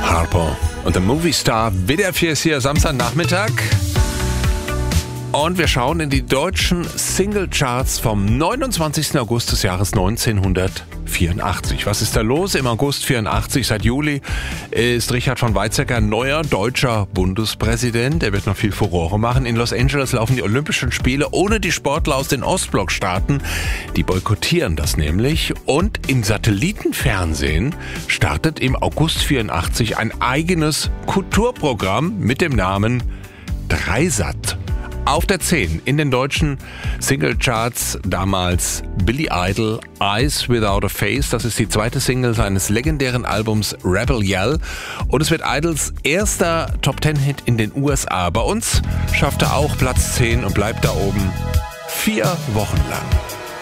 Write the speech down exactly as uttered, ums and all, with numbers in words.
Harper und der Movie Star. W D R vier ist hier Samstagnachmittag. Und wir schauen in die deutschen Singlecharts vom neunundzwanzigsten August des Jahres neunzehnhundertvierundachtzig. Was ist da los? Im August vierundachtzig, seit Juli, ist Richard von Weizsäcker neuer deutscher Bundespräsident. Er wird noch viel Furore machen. In Los Angeles laufen die Olympischen Spiele ohne die Sportler aus den Ostblockstaaten. Die boykottieren das nämlich. Und im Satellitenfernsehen startet im August vierundachtzig ein eigenes Kulturprogramm mit dem Namen Dreisat. Auf der zehn in den deutschen Singlecharts damals Billy Idol, Eyes Without a Face. Das ist die zweite Single seines legendären Albums Rebel Yell. Und es wird Idols erster Top-Ten-Hit in den U S A. Bei uns schafft er auch Platz zehn und bleibt da oben vier Wochen lang.